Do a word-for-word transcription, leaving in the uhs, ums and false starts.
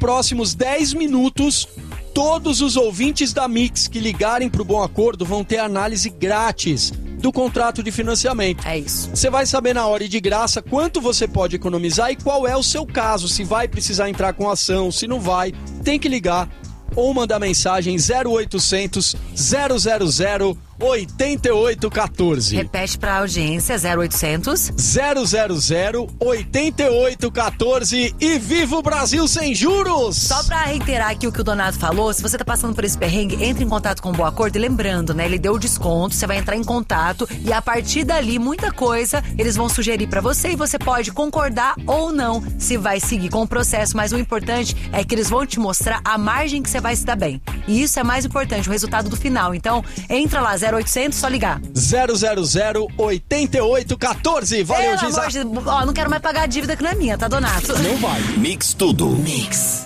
próximos dez minutos, todos os ouvintes da Mix que ligarem pro Bom Acordo vão ter análise grátis do contrato de financiamento. É isso. Você vai saber na hora e de graça quanto você pode economizar e qual é o seu caso, se vai precisar entrar com ação, se não vai, tem que ligar ou mandar mensagem zero oitocentos, zero zero zero, oito oito um quatro. Repete pra audiência, zero oitocentos, zero zero zero, oito oito um quatro e viva o Brasil sem juros! Só pra reiterar aqui o que o Donato falou, se você tá passando por esse perrengue, entre em contato com o Boa Acordo e lembrando, né, ele deu o desconto, você vai entrar em contato e a partir dali, muita coisa eles vão sugerir pra você e você pode concordar ou não se vai seguir com o processo, mas o importante é que eles vão te mostrar a margem que você vai se dar bem. E isso é mais importante, o resultado do final. Então, entra lá, zero oitocentos, só ligar. zero zero zero, oito oito um quatro. Valeu, Pelo Giza. amor de Deus, ó, não quero mais pagar a dívida que não é minha, tá, Donato? Não vai. Mix tudo. Mix.